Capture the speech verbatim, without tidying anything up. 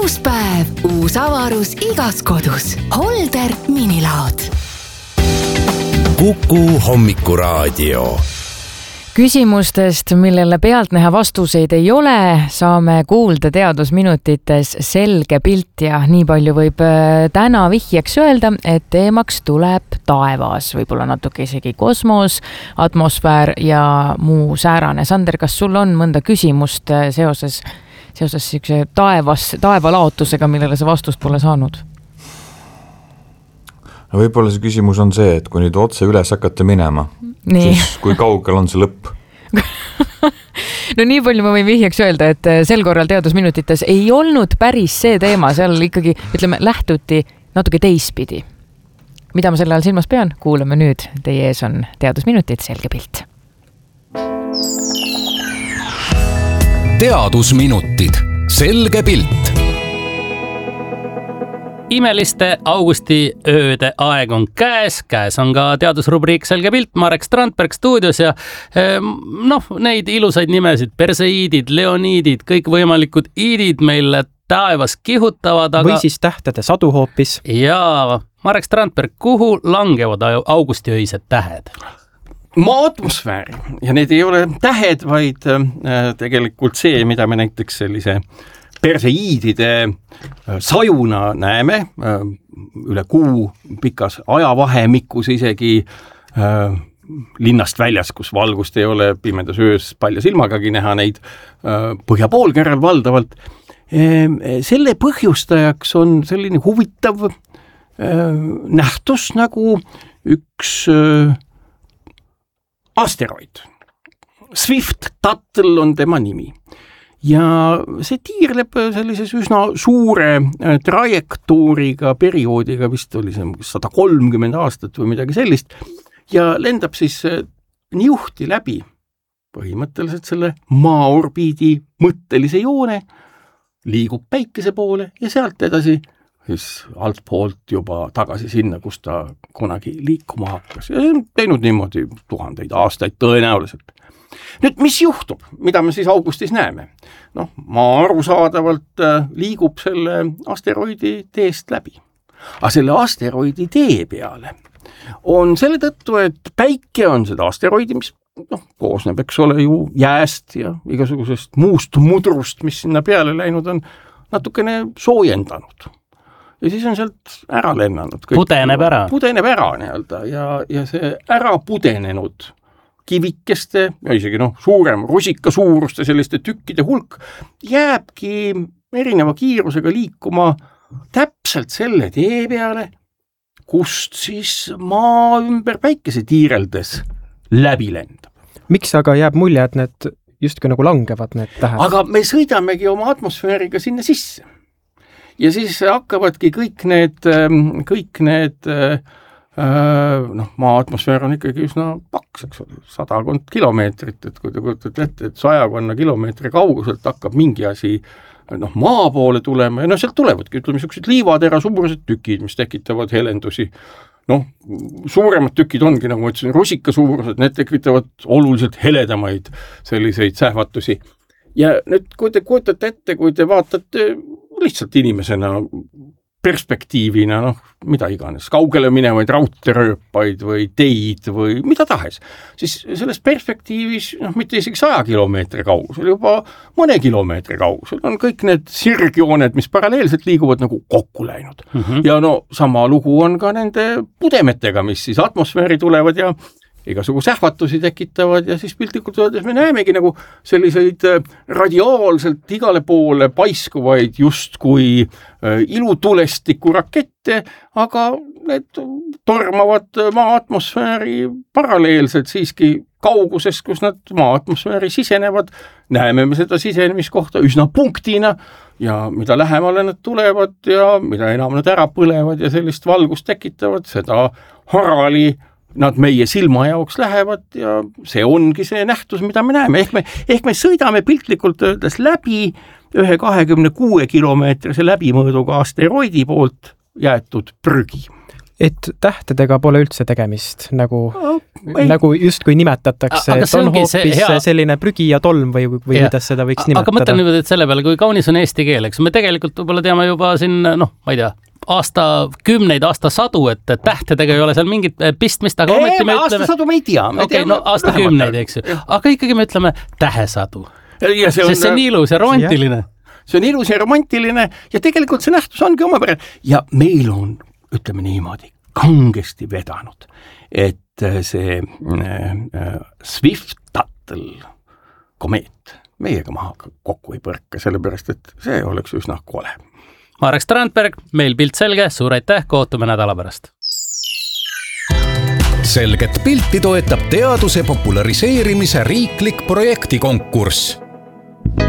Uus päev, uus avarus igas kodus. Holder minilaod. Kuku hommikuraadio. Küsimustest, millele pealtnäha vastuseid ei ole, saame kuulda teadusminutites selge pilt ja nii palju võib täna vihjeks öelda, et teemaks tuleb taevas, võib-olla natuke isegi kosmos, atmosfäär ja muu säärane. Sander, kas sul on mõnda küsimust seoses, seoses taevas, taevalaotusega, millele sa vastust pole saanud? No võib-olla see küsimus on see, et kui nüüd otse üles hakata minema, nii. Siis kui kaugel on see lõpp? No nii palju ma võin vihjeks öelda, et sel korral teadusminutites ei olnud päris see teema, seal ikkagi, ütleme, lähtuti natuke teistpidi. Mida ma selle all silmas pean? Kuulame nüüd. Teie ees on teadusminutid, selge pilt. Teadusminutid, selge pilt. Imeliste augusti ööde aeg on käes, käes on ka teadusrubriik Selge pilt, Marek Strandberg stuudios ja noh, neid ilusaid nimesid, perseiidid, leoniidid, kõik võimalikud iidid meil taevas kihutavad. Aga... Või siis tähtede sadu hoopis. Ja Marek Strandberg, kuhu langevad augusti öised tähed? Maa atmosfääri ja need ei ole tähed, vaid äh, tegelikult see, mida me näiteks sellise perseiidide sajuna näeme üle kuu pikas ajavahemikus isegi äh, linnast väljas, kus valgust ei ole, pimedas öös palja silmagagi näha neid äh, põhjapoolkeral valdavalt. E, selle põhjustajaks on selline huvitav äh, nähtus nagu üks äh, asteroid. Swift-Tuttle on tema nimi. Ja see tiirleb sellises üsna suure trajektooriga perioodiga, vist oli see sada kolmkümmend aastat või midagi sellist, ja lendab siis niuhti läbi põhimõtteliselt selle maa-orbiidi mõttelise joone, liigub päikese poole ja sealt edasi siis alt poolt juba tagasi sinna, kus ta kunagi liikuma hakkas. Ja on teinud niimoodi tuhandeid aastaid tõenäoliselt. Nüüd, mis juhtub, mida me siis augustis näeme? Noh, maa arusaadavalt liigub selle asteroidi teest läbi. Aga selle asteroidi tee peale on selle tõttu, et päike on seda asteroidi, mis noh, koosneb, eks ole ju jääst ja igasugusest muust mudrust, mis sinna peale läinud on, natukene soojendanud. Ja siis on sealt ära lennanud. Pudeneb ära. Pudeneb ära nii-öelda ja, ja see ära pudenenud kivikeste ja isegi noh, suurem rusika suuruste selliste tükkide hulk jääbki erineva kiirusega liikuma täpselt selle tee peale, kust siis maa ümber päikese tiireldes läbi lendab. Miks aga jääb mulje, et need justkui nagu langevad need tähed? Aga me sõidamegi oma atmosfääriga sinna sisse. Ja siis hakkavadki kõik need, kõik need noh, maa atmosfäär on ikkagi üsna paks, eks ole, sadakond kilomeetrit, et kui te kujutate ette, et sajakonna kilomeetri kauguselt hakkab mingi asi noh, maa poole tulema ja noh, sealt tulevadki, ütleme, niisugused liivatera suurused tükid, mis tekitavad helendusi. Noh, suuremad tükid ongi, nagu ma ütlesin, rusika suurused, need tekitavad oluliselt heledamaid selliseid sähvatusi. Ja nüüd, kui te kujutate ette, kui te vaatate lihtsalt inimesena perspektiivina, noh, mida iganes, kaugele minevaid raudteerööpaid või teid või mida tahes, siis selles perspektiivis, noh, mitte isegi saja kilomeetri kaugusel, juba mõne kilomeetri kaugusel on kõik need sirgjooned, mis paralleelselt liiguvad nagu kokku läinud. Mm-hmm. Ja no sama lugu on ka nende pudemetega, mis siis atmosfääri tulevad ja igasugu sähvatusi tekitavad ja siis piltlikult öeldes me näemegi nagu selliseid radiaalselt igale poole paiskuvaid justkui ilutulestiku rakette, aga need tormavad maa atmosfääri paralleelselt siiski kauguses, kus nad maa atmosfääri sisenevad, näeme me seda sisenemiskohta üsna punktina ja mida lähemale nad tulevad ja mida enam nad ära põlevad ja sellist valgust tekitavad, seda harali nad meie silma jaoks lähevad ja see ongi see nähtus, mida me näeme. Ehk me, ehk me sõidame piltlikult öeldes läbi ühe kahekümne kuue kilomeetrise läbimõõduga asteroidi poolt jäetud prügi. et tähtedega pole üldse tegemist, nagu, ei. nagu justkui nimetatakse, Aga et on hoopis see hea... selline prügi ja tolm või, või ja. kuidas seda võiks nimetada. Aga mõtlen nüüd, et selle peale, kui kaunis on eesti keel, eks me tegelikult võib-olla teame juba siin, noh, ma ei tea, aasta kümneid, aasta sadu, et tähtedega ei ole seal mingit pistmist, aga ometi me ütleme... Aasta sadu me ei tea. Me okay, no aasta kümneid, eks ju. Aga ikkagi me ütleme tähesadu. Ja see on, Sest see on ilus ja romantiline. See on ilus ja romantiline ja tegelikult see nähtus ongi omapärane. Ja meil on, ütleme niimoodi, kangesti vedanud, et see äh, Swift-Tuttle komeet meiega maha kokku ei põrka, sellepärast, et see oleks üsna kole. Marek Strandberg, meil pilt selge, suur aitäh, kohtume nädala pärast. Selget pilti toetab teaduse populariseerimise riiklik projektikonkurss.